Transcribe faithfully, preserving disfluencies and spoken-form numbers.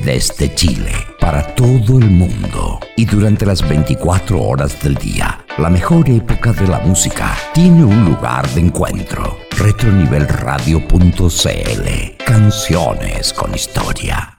desde Chile, para todo el mundo y durante las veinticuatro horas del día. La mejor época de la música tiene un lugar de encuentro. Retronivel Radio punto c l. Canciones con historia.